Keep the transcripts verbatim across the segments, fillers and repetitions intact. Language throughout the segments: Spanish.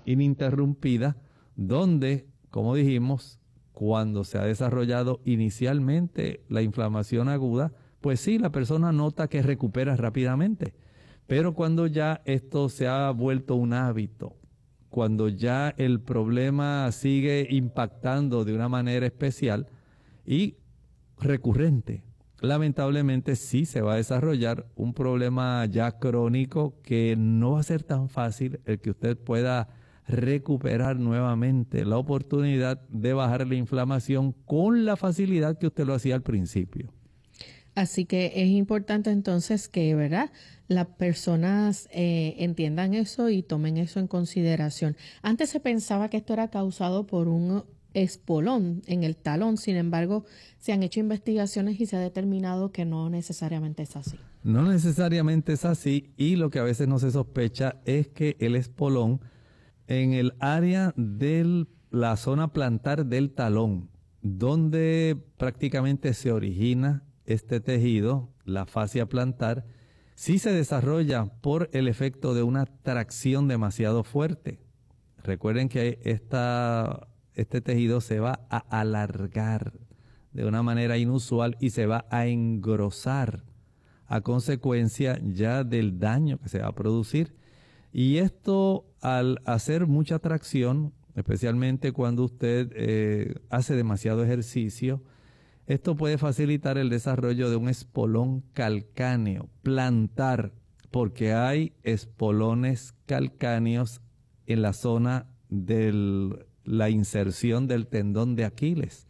ininterrumpida, donde, como dijimos, cuando se ha desarrollado inicialmente la inflamación aguda, pues sí, la persona nota que recupera rápidamente. Pero cuando ya esto se ha vuelto un hábito, cuando ya el problema sigue impactando de una manera especial y recurrente, lamentablemente sí se va a desarrollar un problema ya crónico que no va a ser tan fácil el que usted pueda recuperar nuevamente la oportunidad de bajar la inflamación con la facilidad que usted lo hacía al principio. Así que es importante entonces que, ¿verdad?, las personas eh, entiendan eso y tomen eso en consideración. Antes se pensaba que esto era causado por un espolón en el talón, sin embargo, se han hecho investigaciones y se ha determinado que no necesariamente es así. No necesariamente es así, y lo que a veces no se sospecha es que el espolón en el área de la zona plantar del talón, donde prácticamente se origina este tejido, la fascia plantar, sí se desarrolla por el efecto de una tracción demasiado fuerte. Recuerden que esta, este tejido se va a alargar de una manera inusual y se va a engrosar a consecuencia ya del daño que se va a producir. Y esto, al hacer mucha tracción, especialmente cuando usted eh, hace demasiado ejercicio, esto puede facilitar el desarrollo de un espolón calcáneo, plantar, porque hay espolones calcáneos en la zona de la inserción del tendón de Aquiles.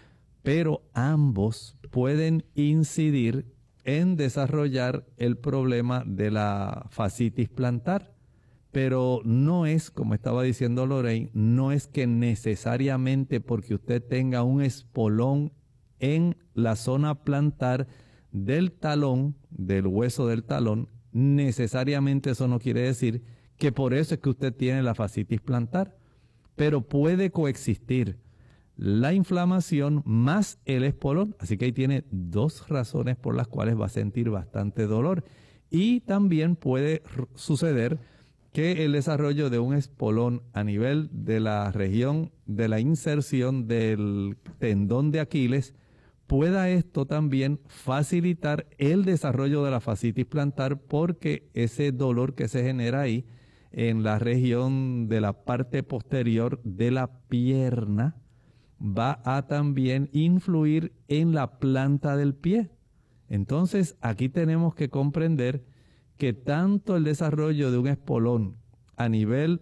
Pero ambos pueden incidir en desarrollar el problema de la fascitis plantar. Pero no es, como estaba diciendo Lorraine, no es que necesariamente porque usted tenga un espolón en la zona plantar del talón, del hueso del talón, necesariamente eso no quiere decir que por eso es que usted tiene la fascitis plantar. Pero puede coexistir la inflamación más el espolón, así que ahí tiene dos razones por las cuales va a sentir bastante dolor. Y también puede suceder que el desarrollo de un espolón a nivel de la región de la inserción del tendón de Aquiles pueda esto también facilitar el desarrollo de la fascitis plantar, porque ese dolor que se genera ahí en la región de la parte posterior de la pierna va a también influir en la planta del pie. Entonces aquí tenemos que comprender que tanto el desarrollo de un espolón a nivel,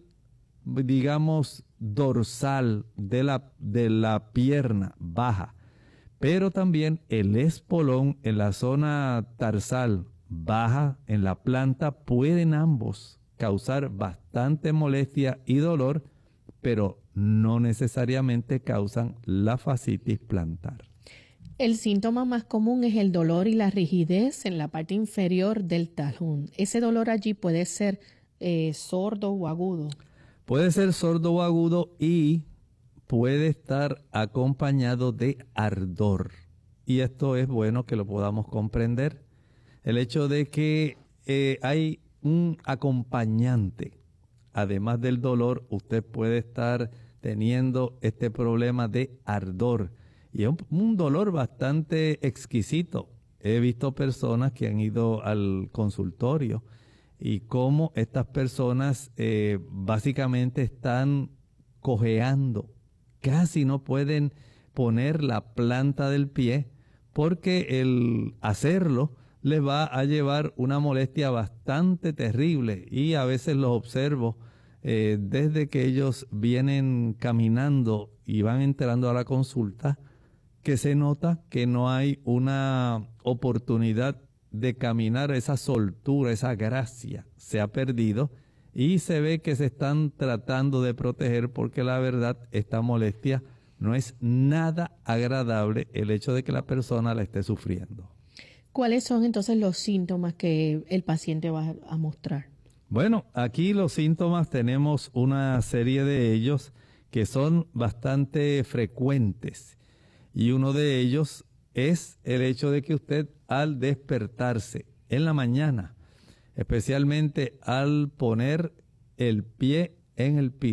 digamos, dorsal de la, de la pierna baja, pero también el espolón en la zona tarsal baja, en la planta, pueden ambos causar bastante molestia y dolor, pero no necesariamente causan la fascitis plantar. El síntoma más común es el dolor y la rigidez en la parte inferior del talón. Ese dolor allí puede ser eh, sordo o agudo. Puede ser sordo o agudo y puede estar acompañado de ardor. Y esto es bueno que lo podamos comprender. El hecho de que eh, hay un acompañante. Además del dolor, usted puede estar teniendo este problema de ardor. Y es un, un dolor bastante exquisito. He visto personas que han ido al consultorio y cómo estas personas eh, básicamente están cojeando. Casi no pueden poner la planta del pie porque el hacerlo les va a llevar una molestia bastante terrible. Y a veces los observo eh, desde que ellos vienen caminando y van entrando a la consulta, que se nota que no hay una oportunidad de caminar, esa soltura, esa gracia se ha perdido y se ve que se están tratando de proteger, porque la verdad, esta molestia no es nada agradable, el hecho de que la persona la esté sufriendo. ¿Cuáles son entonces los síntomas que el paciente va a mostrar? Bueno, aquí los síntomas tenemos una serie de ellos que son bastante frecuentes. Y uno de ellos es el hecho de que usted, al despertarse en la mañana, especialmente al poner el pie en el piso,